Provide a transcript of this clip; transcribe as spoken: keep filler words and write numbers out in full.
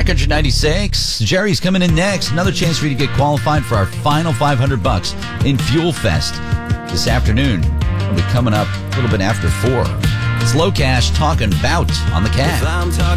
Rock Country ninety-six. Jerry's coming in next. Another chance for you to get qualified for our final five hundred bucks in Fuel Fest this afternoon. It'll be coming up a little bit after four. It's Low Cash talking bout on the Cat.